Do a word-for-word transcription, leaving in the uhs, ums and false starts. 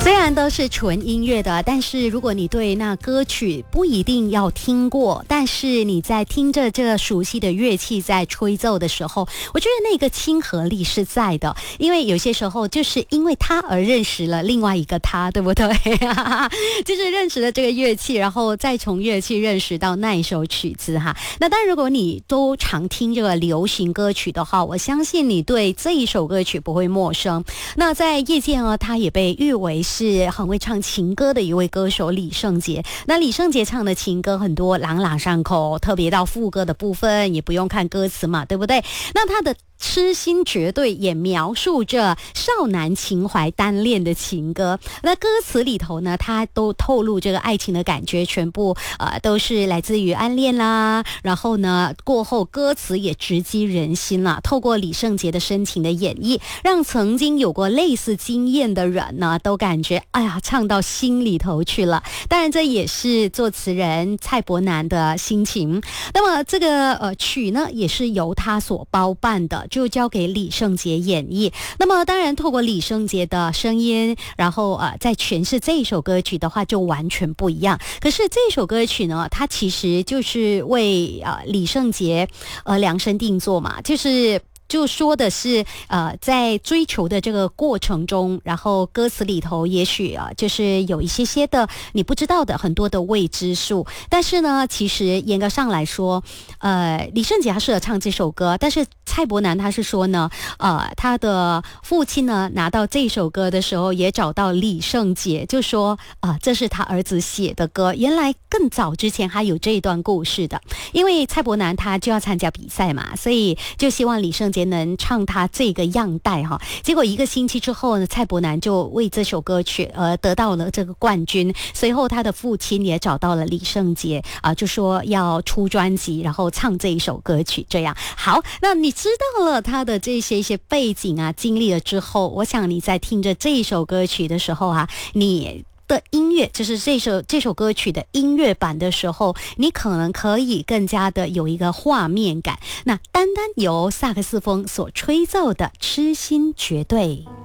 虽然都是纯音乐的，但是如果你对那歌曲不一定要听过，但是你在听着这个熟悉的乐器在吹奏的时候，我觉得那个亲和力是在的，因为有些时候就是因为他而认识了另外一个他，对不对？就是认识了这个乐器，然后再从乐器认识到那一首曲子哈。那当然如果你都常听这个流行歌曲的话，我相信你对这一首歌曲不会陌生。那在业界呢，他也被誉为是很会唱情歌的一位歌手李圣杰。那李圣杰唱的情歌很多朗朗上口，特别到副歌的部分也不用看歌词嘛，对不对？那他的痴心绝对也描述着少男情怀单恋的情歌，那歌词里头呢，他都透露这个爱情的感觉全部呃都是来自于暗恋啦，然后呢过后歌词也直击人心了，透过李圣杰的深情的演绎，让曾经有过类似经验的人呢都感觉哎呀唱到心里头去了。当然这也是作词人蔡伯南的心情。那么这个呃曲呢也是由他所包办的，就交给李圣杰演绎。那么当然透过李圣杰的声音，然后呃在诠释这一首歌曲的话就完全不一样。可是这首歌曲呢，它其实就是为呃李圣杰呃量身定做嘛，就是就说的是呃在追求的这个过程中，然后歌词里头也许啊就是有一些些的你不知道的很多的未知数，但是呢其实严格上来说呃李圣杰他适合唱这首歌，但是蔡伯南他是说呢呃他的父亲呢拿到这首歌的时候也找到李圣杰，就说啊、呃、这是他儿子写的歌，原来更早之前还有这一段故事的。因为蔡伯南他就要参加比赛嘛，所以就希望李圣杰能唱他这个样带哈。结果一个星期之后呢，蔡伯南就为这首歌曲而得到了这个冠军。随后他的父亲也找到了李圣杰啊、呃，就说要出专辑，然后唱这一首歌曲。这样好，那你知道了他的这些一些背景啊经历了之后，我想你在听着这一首歌曲的时候啊，你的音乐就是这首这首歌曲的音乐版的时候，你可能可以更加的有一个画面感。那单单由萨克斯风所吹奏的《痴心绝对》。